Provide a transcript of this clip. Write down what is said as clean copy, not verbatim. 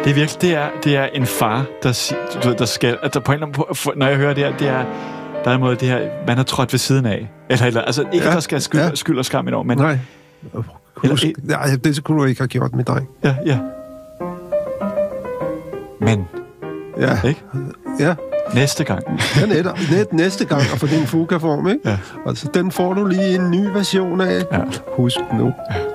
Det er virkelig, det er en far, der skal, at der på en eller anden, når jeg hører det her, det er, der er en måde, det her, man har trådt ved siden af. Eller altså ikke, der skal skyld og skam ind over, men... Nej. Husk, det kunne du ikke have gjort med dig. Ja. Men... Ja. Ikke? Ja. Næste gang. Næste gang, og få din fuga-form, ikke? Ja. Altså, den får du lige en ny version af. Ja. Husk nu. Ja.